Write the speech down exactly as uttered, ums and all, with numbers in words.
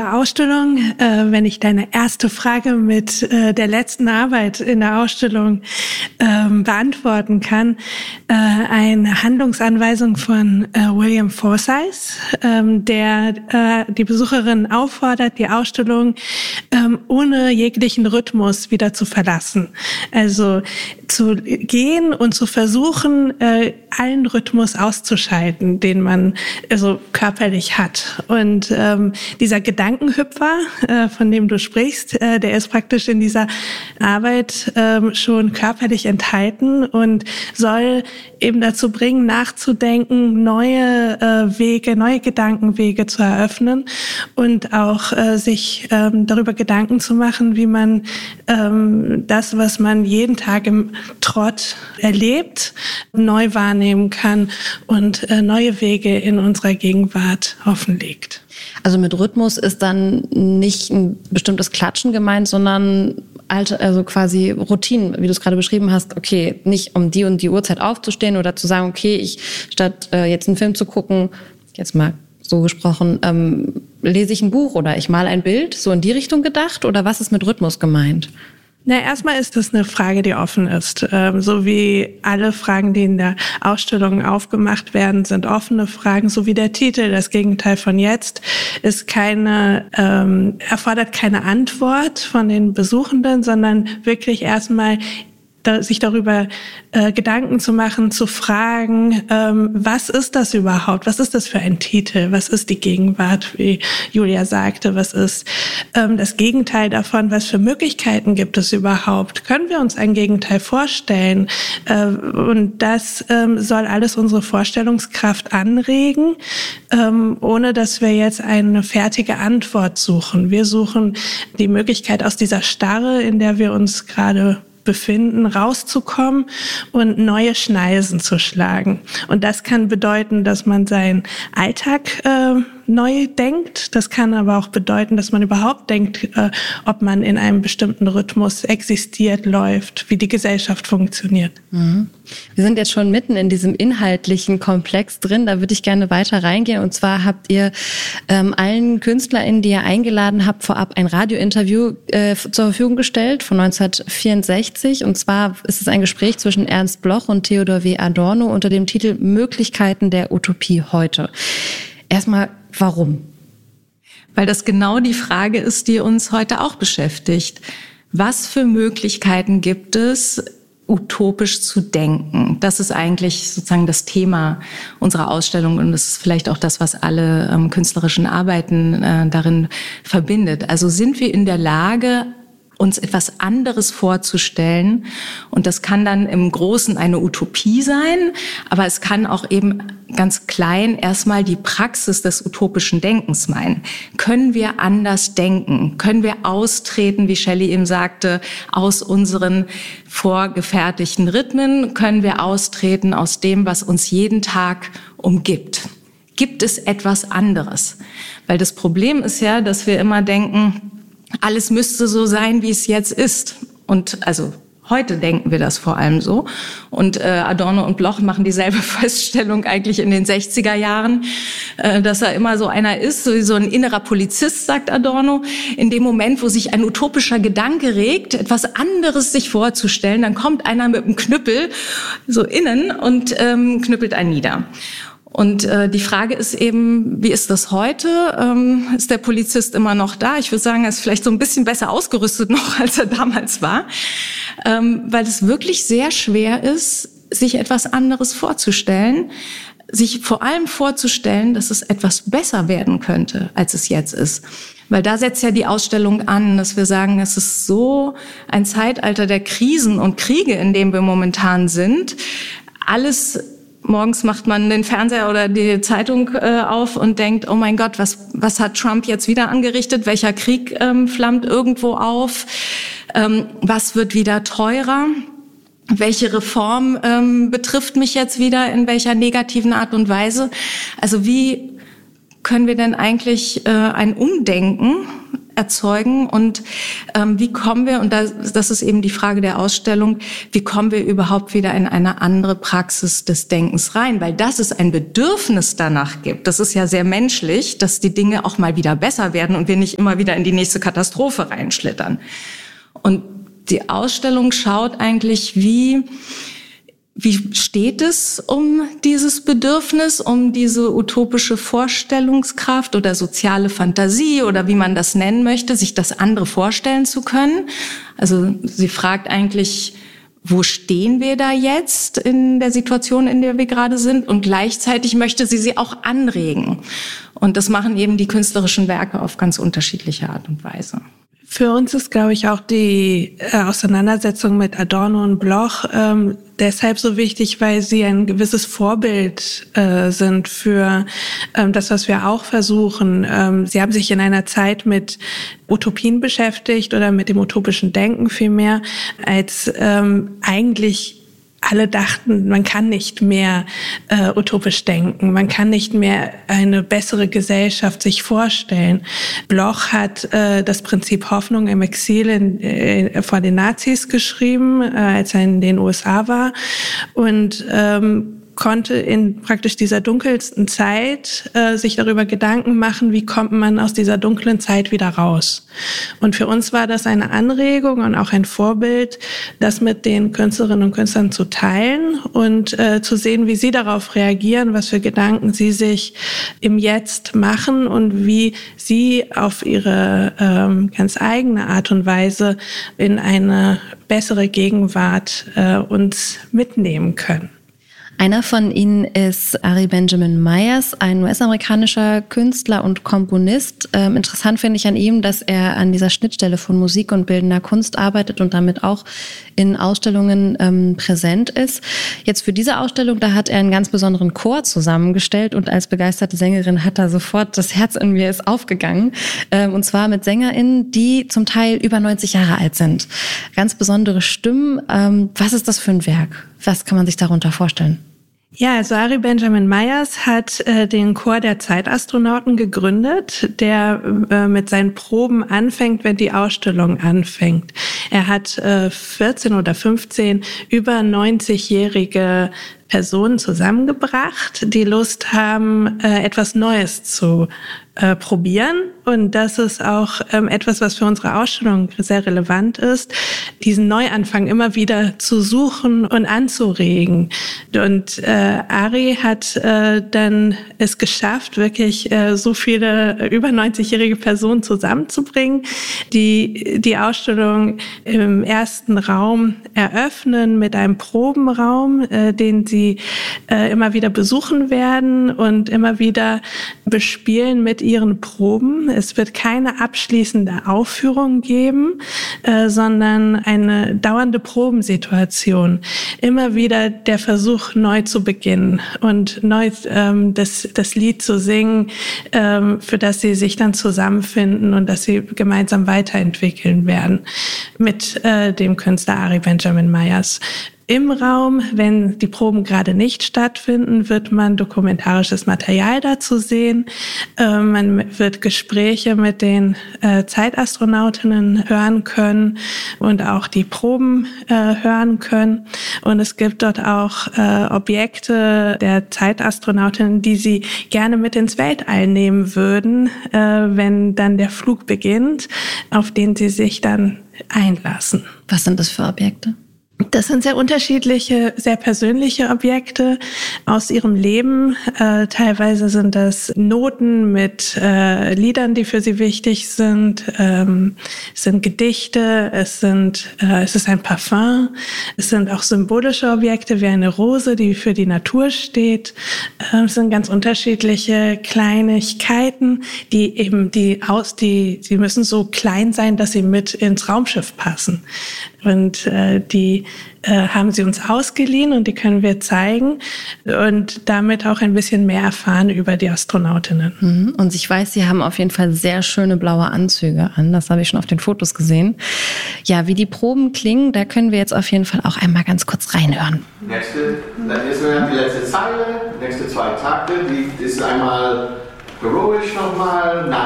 dieser Ausstellung, äh, wenn ich deine erste Frage mit äh, der letzten Arbeit in der Ausstellung ähm, beantworten kann, äh, eine Handlungsanweisung von äh, William Forsythe, ähm, der äh, die Besucherin auffordert, die Ausstellung ähm, ohne jeglichen Rhythmus wieder zu verlassen. Also zu gehen und zu versuchen, äh, allen Rhythmus auszuschalten, den man also körperlich hat. Und ähm, dieser Gedankenhüpfer, äh, von dem du sprichst, äh, der ist praktisch in dieser Arbeit ähm, schon körperlich enthalten und soll eben dazu bringen, nachzudenken, neue äh, Wege, neue Gedankenwege zu eröffnen und auch äh, sich ähm, darüber Gedanken zu machen, wie man ähm, das, was man jeden Tag im Trott erlebt, neu wahrnehmen kann und äh, neue Wege in unserer Gegenwart offenlegt. Also mit Rhythmus ist dann nicht ein bestimmtes Klatschen gemeint, sondern alte, also quasi Routinen, wie du es gerade beschrieben hast. Okay, nicht um die und die Uhrzeit aufzustehen oder zu sagen, okay, ich statt äh, jetzt einen Film zu gucken, jetzt mal so gesprochen, ähm, lese ich ein Buch oder ich male ein Bild, so in die Richtung gedacht? Oder was ist mit Rhythmus gemeint? Na, erstmal ist es eine Frage, die offen ist. Ähm, so wie alle Fragen, die in der Ausstellung aufgemacht werden, sind offene Fragen. So wie der Titel, das Gegenteil von jetzt, ist keine, ähm, erfordert keine Antwort von den Besuchenden, sondern wirklich erstmal da, sich darüber äh, Gedanken zu machen, zu fragen, ähm, was ist das überhaupt? Was ist das für ein Titel? Was ist die Gegenwart, wie Julia sagte? Was ist ähm, das Gegenteil davon? Was für Möglichkeiten gibt es überhaupt? Können wir uns ein Gegenteil vorstellen? Äh, und das ähm, soll alles unsere Vorstellungskraft anregen, ähm, ohne dass wir jetzt eine fertige Antwort suchen. Wir suchen die Möglichkeit, aus dieser Starre, in der wir uns gerade befinden, rauszukommen und neue Schneisen zu schlagen. Und das kann bedeuten, dass man seinen Alltag äh, neu denkt. Das kann aber auch bedeuten, dass man überhaupt denkt, äh, ob man in einem bestimmten Rhythmus existiert, läuft, wie die Gesellschaft funktioniert. Mhm. Wir sind jetzt schon mitten in diesem inhaltlichen Komplex drin. Da würde ich gerne weiter reingehen. Und zwar habt ihr ähm, allen KünstlerInnen, die ihr eingeladen habt, vorab ein Radiointerview äh, zur Verfügung gestellt von neunzehnhundertvierundsechzig. Und zwar ist es ein Gespräch zwischen Ernst Bloch und Theodor W. Adorno unter dem Titel Möglichkeiten der Utopie heute. Erstmal, warum? Weil das genau die Frage ist, die uns heute auch beschäftigt. Was für Möglichkeiten gibt es, utopisch zu denken? Das ist eigentlich sozusagen das Thema unserer Ausstellung und das ist vielleicht auch das, was alle ähm, künstlerischen Arbeiten äh, darin verbindet. Also sind wir in der Lage, uns etwas anderes vorzustellen. Und das kann dann im Großen eine Utopie sein, aber es kann auch eben ganz klein erstmal die Praxis des utopischen Denkens meinen. Können wir anders denken? Können wir austreten, wie Shelley eben sagte, aus unseren vorgefertigten Rhythmen? Können wir austreten aus dem, was uns jeden Tag umgibt? Gibt es etwas anderes? Weil das Problem ist ja, dass wir immer denken, alles müsste so sein, wie es jetzt ist. Und also heute denken wir das vor allem so. Und äh, Adorno und Bloch machen dieselbe Feststellung eigentlich in den sechziger Jahren, äh, dass er immer so einer ist, so, so ein innerer Polizist, sagt Adorno. In dem Moment, wo sich ein utopischer Gedanke regt, etwas anderes sich vorzustellen, dann kommt einer mit einem Knüppel so innen und ähm, knüppelt einen nieder. Und äh, die Frage ist eben, wie ist das heute? Ähm, ist der Polizist immer noch da? Ich würde sagen, er ist vielleicht so ein bisschen besser ausgerüstet noch, als er damals war, ähm, weil es wirklich sehr schwer ist, sich etwas anderes vorzustellen, sich vor allem vorzustellen, dass es etwas besser werden könnte, als es jetzt ist. Weil da setzt ja die Ausstellung an, dass wir sagen, es ist so ein Zeitalter der Krisen und Kriege, in dem wir momentan sind. Alles Morgens macht man den Fernseher oder die Zeitung äh, auf und denkt, oh mein Gott, was was hat Trump jetzt wieder angerichtet? Welcher Krieg ähm, flammt irgendwo auf? Ähm, was wird wieder teurer? Welche Reform ähm, betrifft mich jetzt wieder in welcher negativen Art und Weise? Also wie können wir denn eigentlich äh, ein Umdenken erzeugen und ähm, wie kommen wir, und das, das ist eben die Frage der Ausstellung, wie kommen wir überhaupt wieder in eine andere Praxis des Denkens rein? Weil dass es ein Bedürfnis danach gibt, das ist ja sehr menschlich, dass die Dinge auch mal wieder besser werden und wir nicht immer wieder in die nächste Katastrophe reinschlittern. Und die Ausstellung schaut eigentlich, wie Wie steht es um dieses Bedürfnis, um diese utopische Vorstellungskraft oder soziale Fantasie oder wie man das nennen möchte, sich das andere vorstellen zu können? Also sie fragt eigentlich, wo stehen wir da jetzt in der Situation, in der wir gerade sind? Und gleichzeitig möchte sie sie auch anregen. Und das machen eben die künstlerischen Werke auf ganz unterschiedliche Art und Weise. Für uns ist, glaube ich, auch die äh, Auseinandersetzung mit Adorno und Bloch ähm, deshalb so wichtig, weil sie ein gewisses Vorbild äh, sind für ähm, das, was wir auch versuchen. Ähm, sie haben sich in einer Zeit mit Utopien beschäftigt oder mit dem utopischen Denken vielmehr, als ähm, eigentlich alle dachten, man kann nicht mehr äh, utopisch denken, man kann nicht mehr eine bessere Gesellschaft sich vorstellen. Bloch hat äh, das Prinzip Hoffnung im Exil in, äh, vor den Nazis geschrieben, äh, als er in den U S A war und ähm, konnte in praktisch dieser dunkelsten Zeit äh, sich darüber Gedanken machen, wie kommt man aus dieser dunklen Zeit wieder raus. Und für uns war das eine Anregung und auch ein Vorbild, das mit den Künstlerinnen und Künstlern zu teilen und äh, zu sehen, wie sie darauf reagieren, was für Gedanken sie sich im Jetzt machen und wie sie auf ihre ähm, ganz eigene Art und Weise in eine bessere Gegenwart äh, uns mitnehmen können. Einer von ihnen ist Ari Benjamin Myers, ein U S-amerikanischer Künstler und Komponist. Ähm, interessant finde ich an ihm, dass er an dieser Schnittstelle von Musik und bildender Kunst arbeitet und damit auch in Ausstellungen ähm, präsent ist. Jetzt für diese Ausstellung, da hat er einen ganz besonderen Chor zusammengestellt und als begeisterte Sängerin hat er sofort, das Herz in mir ist aufgegangen. Ähm, und zwar mit SängerInnen, die zum Teil über neunzig Jahre alt sind. Ganz besondere Stimmen. Ähm, was ist das für ein Werk? Was kann man sich darunter vorstellen? Ja, also Ari Benjamin Myers hat äh, den Chor der Zeitastronauten gegründet, der äh, mit seinen Proben anfängt, wenn die Ausstellung anfängt. Er hat äh, vierzehn oder fünfzehn über neunzigjährige Personen zusammengebracht, die Lust haben, äh, etwas Neues zu äh, probieren. Und das ist auch ähm, etwas, was für unsere Ausstellung sehr relevant ist, diesen Neuanfang immer wieder zu suchen und anzuregen. Und äh, Ari hat äh, dann es geschafft, wirklich äh, so viele über neunzigjährige Personen zusammenzubringen, die die Ausstellung im ersten Raum eröffnen mit einem Probenraum, äh, den sie sie äh, immer wieder besuchen werden und immer wieder bespielen mit ihren Proben. Es wird keine abschließende Aufführung geben, äh, sondern eine dauernde Probensituation. Immer wieder der Versuch, neu zu beginnen und neu ähm, das, das Lied zu singen, ähm, für das sie sich dann zusammenfinden und das sie gemeinsam weiterentwickeln werden mit äh, dem Künstler Ari Benjamin Myers. Im Raum, wenn die Proben gerade nicht stattfinden, wird man dokumentarisches Material dazu sehen. Äh, man wird Gespräche mit den äh, Zeitastronautinnen hören können und auch die Proben äh, hören können. Und es gibt dort auch äh, Objekte der Zeitastronautinnen, die sie gerne mit ins Weltall nehmen würden, äh, wenn dann der Flug beginnt, auf den sie sich dann einlassen. Was sind das für Objekte? Das sind sehr unterschiedliche, sehr persönliche Objekte aus ihrem Leben. Äh, teilweise sind das Noten mit äh, Liedern, die für sie wichtig sind. Ähm, es sind Gedichte, es sind, äh, es ist ein Parfum. Es sind auch symbolische Objekte wie eine Rose, die für die Natur steht. Äh, es sind ganz unterschiedliche Kleinigkeiten, die eben die aus, die, die müssen so klein sein, dass sie mit ins Raumschiff passen. Und äh, die äh, haben sie uns ausgeliehen und die können wir zeigen und damit auch ein bisschen mehr erfahren über die Astronautinnen. Und ich weiß, Sie haben auf jeden Fall sehr schöne blaue Anzüge an. Das habe ich schon auf den Fotos gesehen. Ja, wie die Proben klingen, da können wir jetzt auf jeden Fall auch einmal ganz kurz reinhören. Nächste, die letzte Zeile, nächste zwei Takte, die ist einmal heroisch nochmal,